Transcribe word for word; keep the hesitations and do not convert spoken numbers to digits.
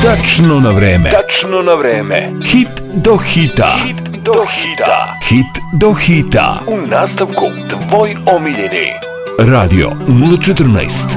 Tačno na vreme. Tačno na vreme. Hit do hita. Hit do hita. Hit do hita. U nastavku tvoj omiljeni. Radio nula četrnaest.